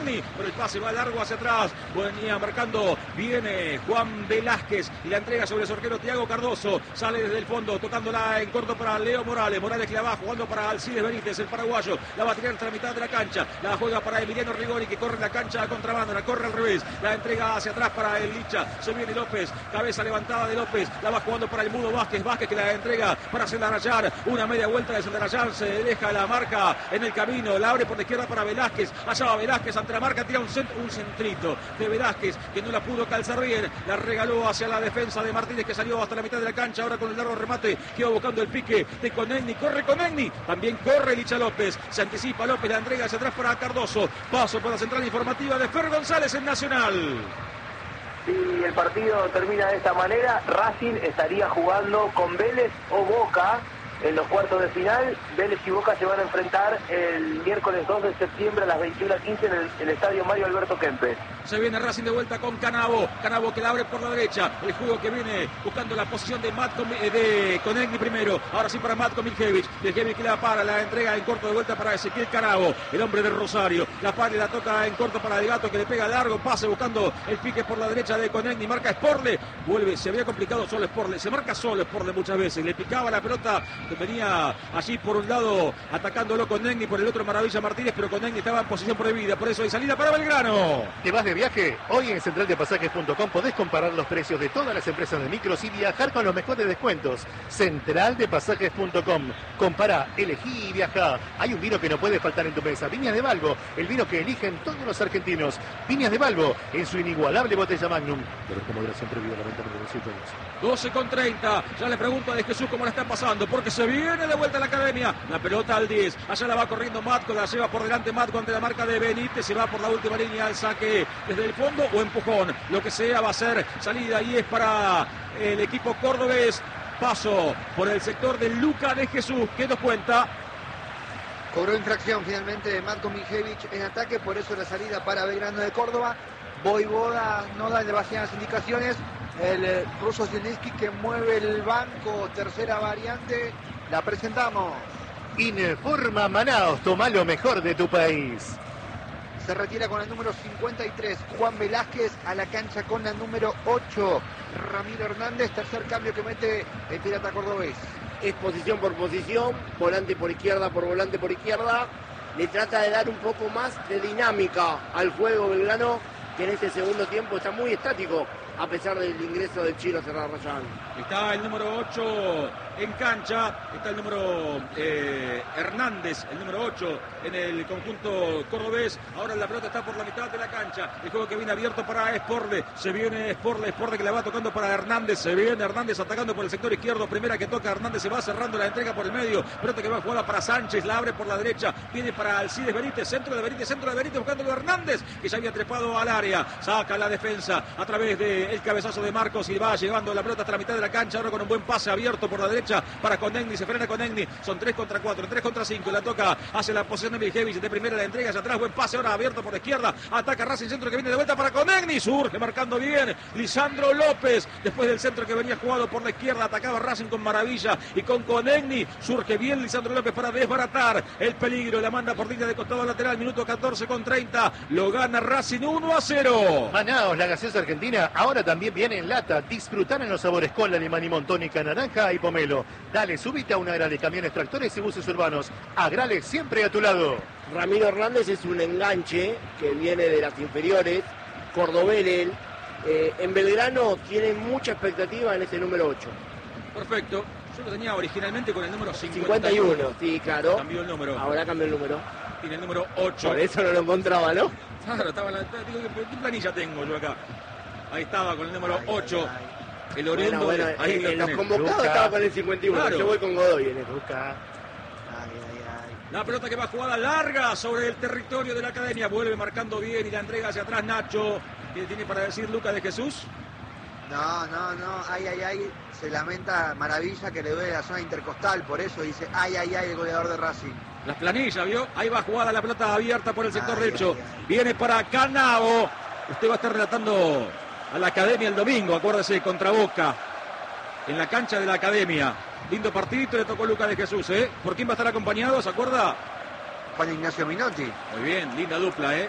Connegni, pero el pase va largo hacia atrás. Venía marcando, viene Juan Velázquez y la entrega sobre el arquero Thiago Cardoso. Sale desde el fondo, tocándola en corto para Leo Morales. Morales que la va jugando para Alcides Benítez, el paraguayo. La va a tirar hasta la mitad de la cancha. La juega para Emiliano Rigoni, que corre en la cancha a contrabando, la corre al revés. La entrega hacia atrás para el Licha. Se viene López, cabeza levantada de López. La va jugando para el Mudo Vázquez. Vázquez que la entrega para Sendarayán. Una media vuelta de Sendarayán. Se deja la marca en el camino. La abre por la izquierda para Velázquez. Allá va Velázquez ante la marca. Tira un centrito de Velázquez que no la pudo calzar bien. La regaló hacia la defensa de Martínez, que salió hasta la mitad de la cancha. Ahora con el largo remate. Quedó buscando el pique de Connegni. Corre Connegni. También corre Licha López. Se anticipa López. La entrega hacia atrás para Cardoso. Paso por la central informativa de Fer González en Nacional. Si el partido termina de esta manera, Racing estaría jugando con Vélez o Boca en los cuartos de final. Vélez y Boca se van a enfrentar el miércoles 2 de septiembre a las 21:15 en el estadio Mario Alberto Kempes. Se viene Racing de vuelta con Canavo. Canavo que la abre por la derecha. El juego que viene buscando la posición de Connegni primero. Ahora sí para Matko Miljevic. Miljevic que la para, la entrega en corto de vuelta para Ezequiel Canavo, el hombre de Rosario. La para y la toca en corto para El Gato, que le pega largo pase buscando el pique por la derecha de Connegni. Marca Sporle. Vuelve, se había complicado solo Sporle. Se marca solo Sporle muchas veces. Le picaba la pelota que venía allí por un lado atacándolo Connegni, por el otro Maravilla Martínez, pero Connegni estaba en posición prohibida. Por eso hay salida para Belgrano. ¿Te vas de viaje? Hoy en centraldepasajes.com podés comparar los precios de todas las empresas de micros y viajar con los mejores descuentos. Centraldepasajes.com. Compara, elegí y viajá. Hay un vino que no puede faltar en tu mesa. Viñas de Balbo, el vino que eligen todos los argentinos. Viñas de Balbo, en su inigualable botella Magnum. Pero con moderación prohibida, la venta número 18 años. 12:30. Ya le pregunto a De Jesús cómo la está pasando, porque se viene de vuelta a la academia. La pelota al 10. Allá la va corriendo Matko, la lleva por delante Matko ante la marca de Benítez. Se va por la última línea al saque desde el fondo o empujón. Lo que sea va a ser salida y es para el equipo cordobés. Paso por el sector de Luca De Jesús, que nos cuenta. Cobró infracción finalmente de Matko Miljevic en ataque, por eso la salida para Belgrano de Córdoba. Voivoda no da demasiadas indicaciones. El ruso Zielinski que mueve el banco, tercera variante, la presentamos. Informa Manaos, toma lo mejor de tu país. Se retira con el número 53 Juan Velázquez, a la cancha con la número 8 Ramiro Hernández, tercer cambio que mete el pirata cordobés. Es posición por posición, volante por izquierda por volante por izquierda. Le trata de dar un poco más de dinámica al juego Belgrano, que en este segundo tiempo está muy estático a pesar del ingreso del Chilo Sendarayán. Está el número 8 en cancha, está el número Hernández, el número 8 en el conjunto cordobés. Ahora la pelota está por la mitad de la cancha. El juego que viene abierto para Sporle. Se viene Sporle que la va tocando para Hernández. Se viene Hernández atacando por el sector izquierdo. Primera que toca Hernández, se va cerrando la entrega por el medio. Pelota que va jugada para Sánchez, la abre por la derecha. Viene para Alcides Benítez, centro de Benítez buscándolo Hernández, que ya había trepado al área. Saca la defensa a través de el cabezazo de Marcos y va llevando la pelota hasta la mitad de la cancha. Ahora con un buen pase abierto por la derecha para Connegni. Se frena Connegni. Son 3 contra 4, 3 contra 5. La toca hacia la posición de Miljevic. De primera la entrega hacia atrás. Buen pase ahora abierto por la izquierda. Ataca Racing, centro que viene de vuelta para Connegni. Surge marcando bien Lisandro López. Después del centro que venía jugado por la izquierda, atacaba Racing con Maravilla y con Connegni. Surge bien Lisandro López para desbaratar el peligro. La manda por línea de costado lateral. Minuto 14:30. Lo gana Racing 1-0. Manaos, la gaseosa argentina, ahora también viene en lata. Disfrutar en los sabores cola, limón y tónica, naranja y pomelo. Dale, subite a una Agrale, camiones, tractores y buses urbanos. Agrale, siempre a tu lado. Ramiro Hernández es un enganche que viene de las inferiores, cordobés él. En Belgrano tiene mucha expectativa en ese número 8. Perfecto. Yo lo tenía originalmente con el número 51. Sí, claro. Cambió el número. Ahora cambió el número. Tiene el número 8. Por eso no lo encontraba, ¿no? Claro, estaba digo, ¿qué planilla tengo yo acá? Ahí estaba con el número 8. El oriundo. Bueno, ahí en los convocados Luca. estaba con el 51. Claro. Yo voy con Godoy en eso. Luca. La pelota que va jugada larga sobre el territorio de la academia. Vuelve marcando bien y la entrega hacia atrás Nacho. ¿Qué tiene para decir Luca De Jesús? No, ay, se lamenta Maravilla que le duele la zona intercostal, por eso dice ay, el goleador de Racing. Las planillas, ¿vio? Ahí va jugada la pelota abierta por el sector derecho. Viene para Canavo. Usted va a estar relatando a la academia el domingo, acuérdese, contra Boca. En la cancha de la academia. Lindo partidito le tocó Luca De Jesús, ¿eh? ¿Por quién va a estar acompañado? ¿Se acuerda? Juan Ignacio Minotti. Muy bien, linda dupla, ¿eh?